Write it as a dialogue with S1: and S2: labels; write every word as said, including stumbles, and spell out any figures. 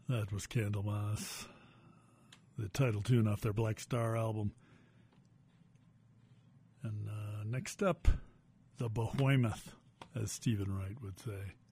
S1: That was Candlemas, the title tune off their Black Star album. And uh, next up, the Behemoth, as Stephen Wright would say.